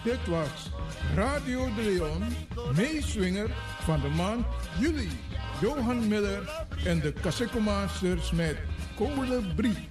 Dit was Radio de Leon, meeswinger van de maand juli. Johan Miller en de Kassekomasters met Code Brie.